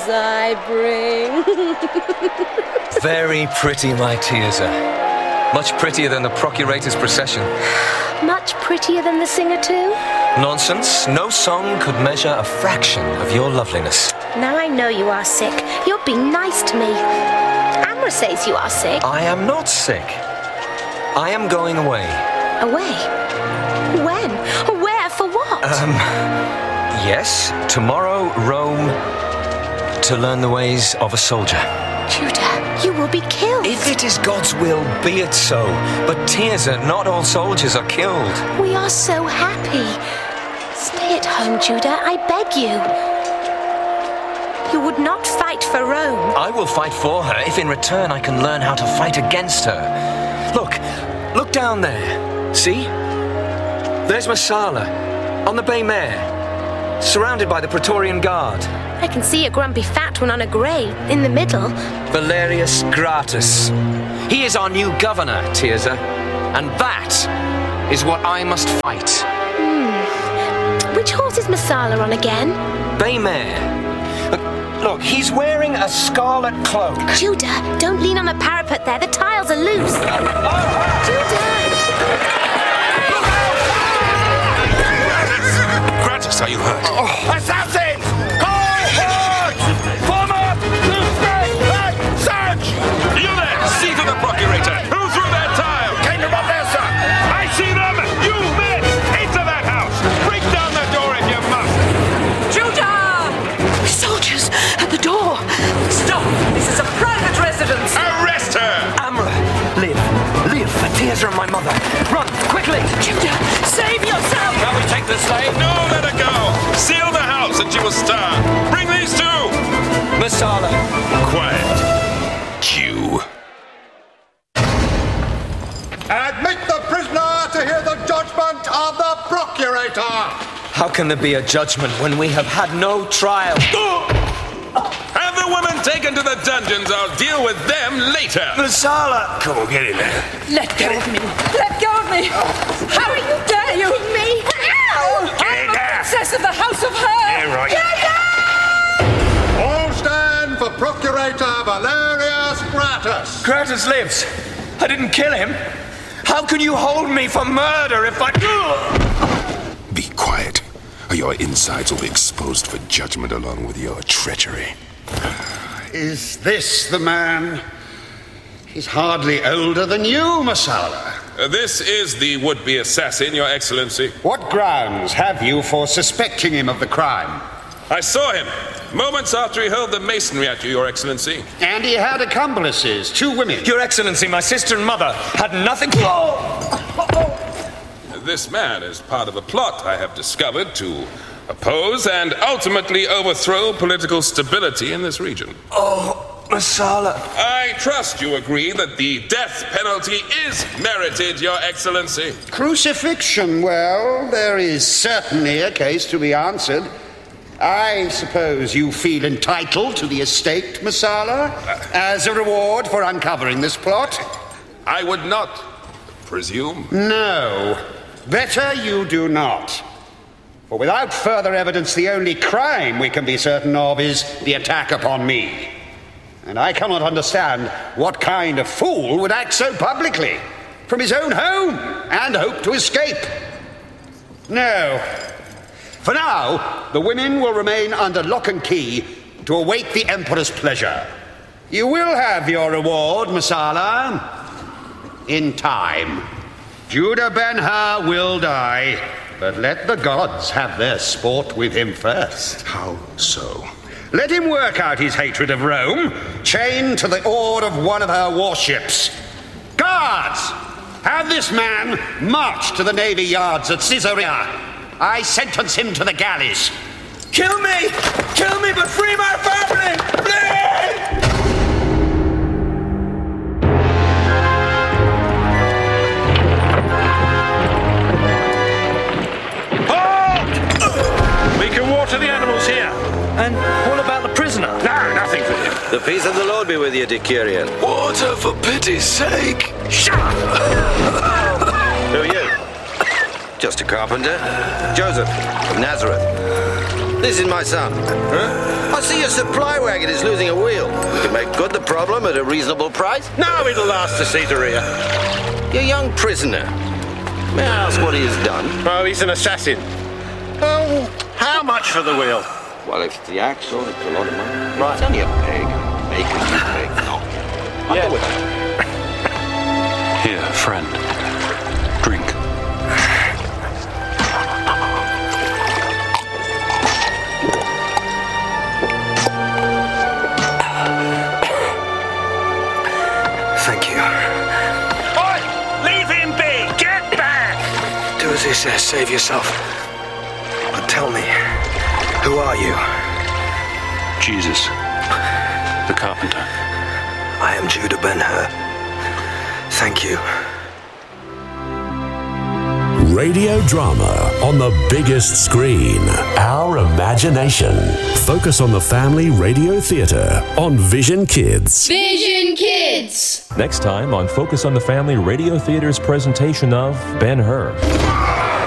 tears I bring. Very pretty, my Tirzah. Much prettier than the Procurator's procession. Much prettier than the singer too? Nonsense. No song could measure a fraction of your loveliness. Now I know you are sick. You're being nice to me. Amra says you are sick. I am not sick. I am going away. Away? When? Where? For what? Yes. Tomorrow, Rome, to learn the ways of a soldier. Judah, you will be killed. If it is God's will, be it so. But Tirzah, not all soldiers are killed. We are so happy. Stay at home, Judah, I beg you. You would not fight for Rome. I will fight for her if in return I can learn how to fight against her. Look down there. See? There's Messala, on the Bay Mare, surrounded by the Praetorian Guard. I can see a grumpy fat one on a grey, in the middle. Valerius Gratus. He is our new governor, Tirzah. And that is what I must fight. Which horse is Messala on again? Bay Mare. Look, he's wearing a scarlet cloak. Judah, don't lean on the parapet there. The tiles are loose. Judah! Gratus, are you hurt? Assassins! Cohorts! Form up! Search! You there! See to the Procurator! Who threw that tile? Came from up there, sir! I see them! You men! Into that house! Break down the door if you must! Judah! Soldiers at the door! Stop! This is a private residence! Arrest her! Amra, live for Tirzah and my mother. Run, quickly! Judah, save yourself! Shall we take the slave? No, let her go! Seal the house and she will starve! Bring these two! Messala. Quiet. Q. Admit the prisoner to hear the judgment of the Procurator! How can there be a judgment when we have had no trial? Have the women taken to the dungeons. I'll deal with them later. Messala! Come on, get in there. Let go of me! Let go of me! How dare you? Me? Ow! I'm the princess of the House of Her! Yeah, right. All stand for Procurator Valerius Gratus! Gratus lives. I didn't kill him. How can you hold me for murder if I... Be quiet, or your insides will be exposed for judgment along with your treachery. Is this the man? He's hardly older than you, Messala. This is the would-be assassin, Your Excellency. What grounds have you for suspecting him of the crime? I saw him moments after he hurled the masonry at you, Your Excellency. And he had accomplices, 2 women. Your Excellency, my sister and mother had nothing... This man is part of a plot I have discovered to oppose and ultimately overthrow political stability in this region. Oh, Messala. I trust you agree that the death penalty is merited, Your Excellency. Crucifixion, well, there is certainly a case to be answered. I suppose you feel entitled to the estate, Messala, as a reward for uncovering this plot? I would not presume. No. Better you do not. For without further evidence, the only crime we can be certain of is the attack upon me. And I cannot understand what kind of fool would act so publicly from his own home and hope to escape. No. For now, the women will remain under lock and key to await the Emperor's pleasure. You will have your reward, Messala, in time. Judah Ben-Hur will die, but let the gods have their sport with him first. How so? Let him work out his hatred of Rome, chained to the oar of one of her warships. Guards, have this man marched to the navy yards at Caesarea. I sentence him to the galleys. Kill me! Kill me, but free my family! Please! We can water the animals here. And what about the prisoner? No, nothing for him. The peace of the Lord be with you, Decurion. Water, for pity's sake! Shut up! Who are you? Just a carpenter. Joseph, of Nazareth. This is my son. Huh? I see your supply wagon is losing a wheel. We can make good the problem at a reasonable price. No, it'll last to Caesarea. Your young prisoner. May I ask what he has done? Oh, he's an assassin. Oh, how much for the wheel? Well, if it's the axle, it's a lot of money. Right. It's only a peg. Make it a peg. No. I'll go with that. Here, friend. Drink. Thank you. Oi! Leave him be! Get back! Do as he says, save yourself. But tell me, who are you? Jesus. The carpenter. I am Judah Ben-Hur. Thank you. Radio drama on the biggest screen. Our imagination. Focus on the Family Radio Theatre on Vision Kids. Vision Kids! Next time on Focus on the Family Radio Theatre's presentation of Ben-Hur.